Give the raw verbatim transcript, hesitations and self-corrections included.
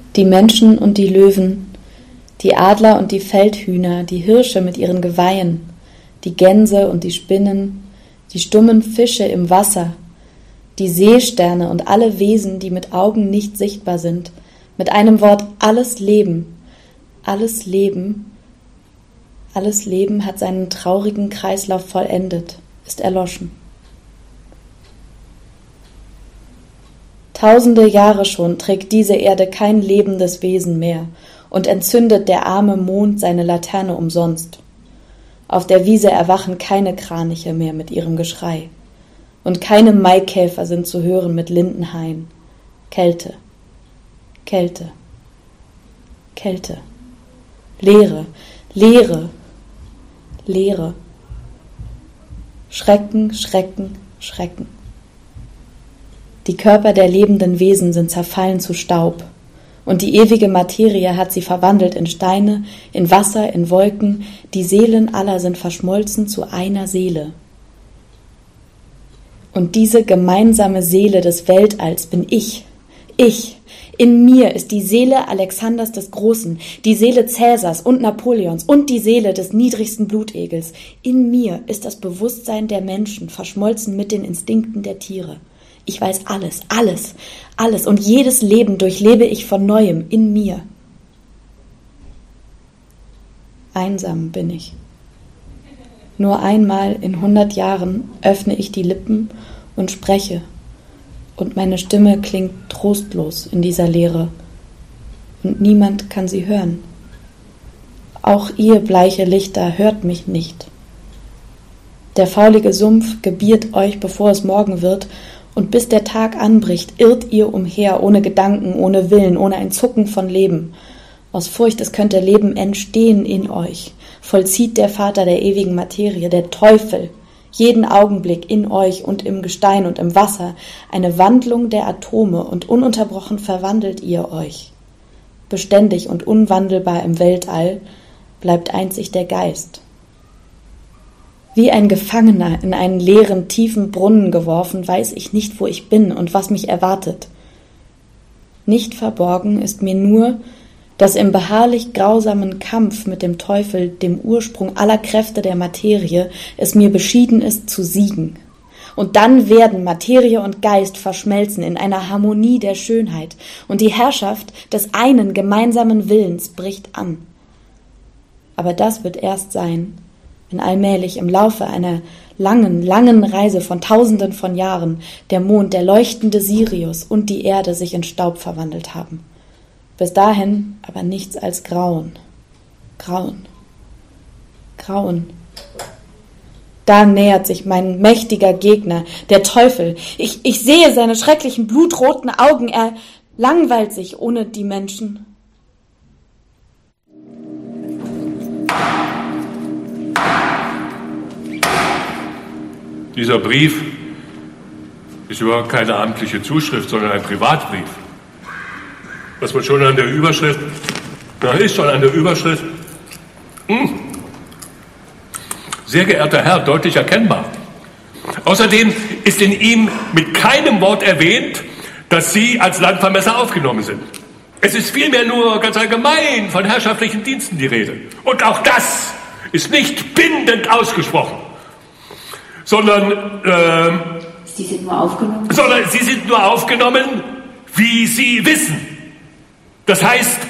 Die Menschen und die Löwen, die Adler und die Feldhühner, die Hirsche mit ihren Geweihen, die Gänse und die Spinnen, die stummen Fische im Wasser, die Seesterne und alle Wesen, die mit Augen nicht sichtbar sind, mit einem Wort alles Leben, alles Leben, alles Leben hat seinen traurigen Kreislauf vollendet, ist erloschen. Tausende Jahre schon trägt diese Erde kein lebendes Wesen mehr und entzündet der arme Mond seine Laterne umsonst. Auf der Wiese erwachen keine Kraniche mehr mit ihrem Geschrei. Und keine Maikäfer sind zu hören mit Lindenhain. Kälte, Kälte, Kälte. Leere, Leere, Leere. Schrecken, Schrecken, Schrecken. Die Körper der lebenden Wesen sind zerfallen zu Staub. Und die ewige Materie hat sie verwandelt in Steine, in Wasser, in Wolken. Die Seelen aller sind verschmolzen zu einer Seele. Und diese gemeinsame Seele des Weltalls bin ich, ich. In mir ist die Seele Alexanders des Großen, die Seele Cäsars und Napoleons und die Seele des niedrigsten Blutegels. In mir ist das Bewusstsein der Menschen, verschmolzen mit den Instinkten der Tiere. Ich weiß alles, alles, alles und jedes Leben durchlebe ich von Neuem in mir. Einsam bin ich. Nur einmal in hundert Jahren öffne ich die Lippen und spreche, und meine Stimme klingt trostlos in dieser Leere, und niemand kann sie hören. Auch ihr bleiche Lichter hört mich nicht. Der faulige Sumpf gebiert euch, bevor es Morgen wird, und bis der Tag anbricht, irrt ihr umher, ohne Gedanken, ohne Willen, ohne ein Zucken von Leben. Aus Furcht, es könnte Leben entstehen in euch, vollzieht der Vater der ewigen Materie, der Teufel, jeden Augenblick in euch und im Gestein und im Wasser, eine Wandlung der Atome, und ununterbrochen verwandelt ihr euch. Beständig und unwandelbar im Weltall bleibt einzig der Geist. Wie ein Gefangener in einen leeren, tiefen Brunnen geworfen, weiß ich nicht, wo ich bin und was mich erwartet. Nicht verborgen ist mir nur, dass im beharrlich grausamen Kampf mit dem Teufel, dem Ursprung aller Kräfte der Materie, es mir beschieden ist zu siegen. Und dann werden Materie und Geist verschmelzen in einer Harmonie der Schönheit, und die Herrschaft des einen gemeinsamen Willens bricht an. Aber das wird erst sein, wenn allmählich im Laufe einer langen, langen Reise von Tausenden von Jahren der Mond, der leuchtende Sirius und die Erde sich in Staub verwandelt haben. Bis dahin aber nichts als Grauen, Grauen, Grauen. Da nähert sich mein mächtiger Gegner, der Teufel. Ich, ich sehe seine schrecklichen blutroten Augen. Er langweilt sich ohne die Menschen. Dieser Brief ist überhaupt keine amtliche Zuschrift, sondern ein Privatbrief. Was man schon an der Überschrift, na, ist schon an der Überschrift, hm, sehr geehrter Herr, deutlich erkennbar. Außerdem ist in ihm mit keinem Wort erwähnt, dass Sie als Landvermesser aufgenommen sind. Es ist vielmehr nur ganz allgemein von herrschaftlichen Diensten die Rede. Und auch das ist nicht bindend ausgesprochen, sondern, ähm, Sie sind nur aufgenommen? sondern Sie sind nur aufgenommen, wie Sie wissen. Das heißt,